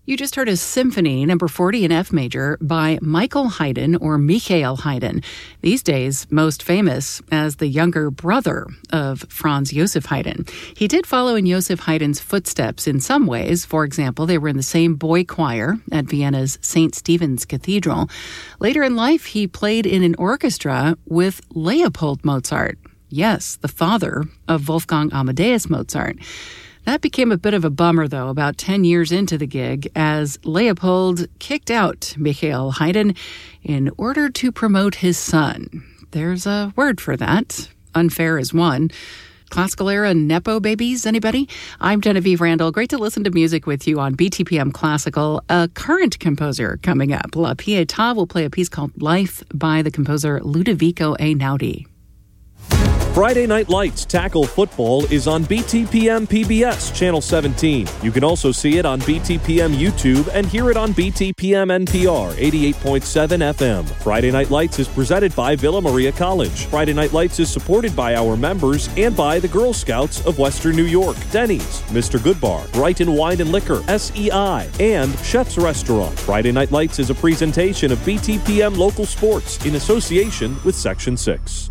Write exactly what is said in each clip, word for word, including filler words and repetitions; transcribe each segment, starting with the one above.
You just heard a symphony, number forty in F major, by Michael Haydn, or Michael Haydn, these days most famous as the younger brother of Franz Joseph Haydn. He did follow in Joseph Haydn's footsteps in some ways. For example, they were in the same boy choir at Vienna's Saint Stephen's Cathedral. Later in life, he played in an orchestra with Leopold Mozart. Yes, the father of Wolfgang Amadeus Mozart. That became a bit of a bummer, though, about ten years into the gig, as Leopold kicked out Michael Haydn in order to promote his son. There's a word for that. Unfair is one. Classical era Nepo babies, anybody? I'm Genevieve Randall. Great to listen to music with you on B T P M Classical. A current composer coming up. La Pietà will play a piece called Life by the composer Ludovico Einaudi. Friday Night Lights Tackle Football is on B T P M P B S Channel seventeen. You can also see it on B T P M YouTube and hear it on B T P M N P R eighty-eight point seven F M. Friday Night Lights is presented by Villa Maria College. Friday Night Lights is supported by our members and by the Girl Scouts of Western New York, Denny's, Mister Goodbar, Brighton Wine and Liquor, S E I, and Chef's Restaurant. Friday Night Lights is a presentation of B T P M Local Sports in association with Section six.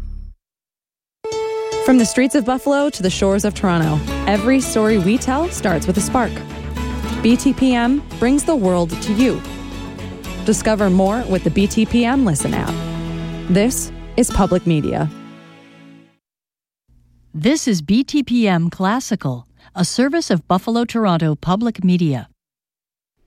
From the streets of Buffalo to the shores of Toronto, every story we tell starts with a spark. B T P M brings the world to you. Discover more with the B T P M Listen app. This is Public Media. This is B T P M Classical, a service of Buffalo Toronto Public Media.